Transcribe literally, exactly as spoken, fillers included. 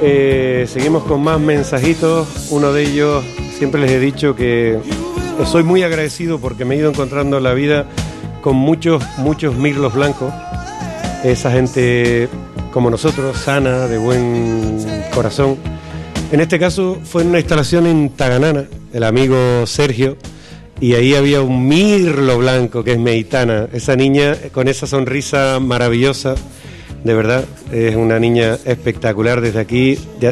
Eh, seguimos con más mensajitos. Uno de ellos, siempre les he dicho que soy muy agradecido porque me he ido encontrando la vida con muchos, muchos mirlos blancos. Esa gente como nosotros, sana, de buen corazón. En este caso fue en una instalación en Taganana, el amigo Sergio, y ahí había un mirlo blanco que es Meitana. Esa niña con esa sonrisa maravillosa, de verdad, es una niña espectacular. Desde aquí